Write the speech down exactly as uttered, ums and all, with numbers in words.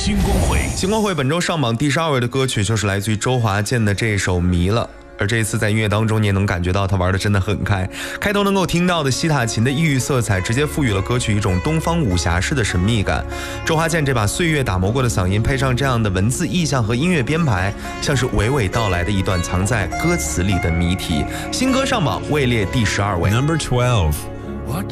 星光会， 星光会本周上榜第十二位的歌曲就是来自于周华健的这首《迷了》。而这一次在音乐当中，你也能感觉到他玩的真的很开。开头能够听到的西塔琴的异域色彩，直接赋予了歌曲一种东方武侠式的神秘感。周华健这把岁月打磨过的嗓音，配上这样的文字意象和音乐编排，像是娓娓道来的一段藏在歌词里的谜题。新歌上榜位列第十二位。 Number twelve.